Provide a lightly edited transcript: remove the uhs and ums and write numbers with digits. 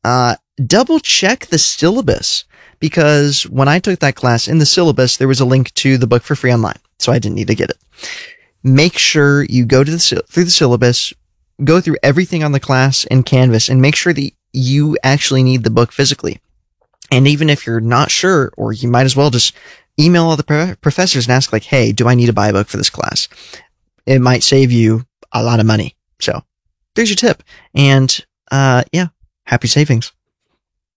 double check the syllabus, because when I took that class in the syllabus, there was a link to the book for free online, so I didn't need to get it. Make sure you go through the syllabus, go through everything on the class in Canvas, and make sure that you actually need the book physically. And even if you're not sure, or you might as well just email all the professors and ask, like, hey, do I need to buy a book for this class? It might save you a lot of money. So there's your tip. And, yeah, happy savings.